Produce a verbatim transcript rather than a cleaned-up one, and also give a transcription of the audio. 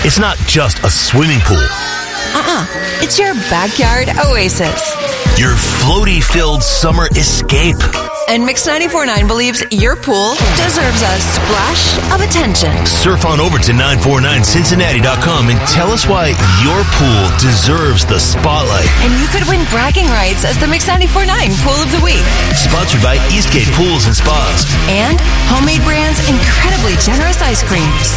It's not just a swimming pool. Uh-uh. It's your backyard oasis. Your floaty-filled summer escape. And Mix ninety-four point nine believes your pool deserves a splash of attention. Surf on over to nine four nine Cincinnati dot com and tell us why your pool deserves the spotlight. And you could win bragging rights as the Mix ninety-four point nine Pool of the Week. Sponsored by Eastgate Pools and Spas. And Homemade Brands' incredibly generous ice creams.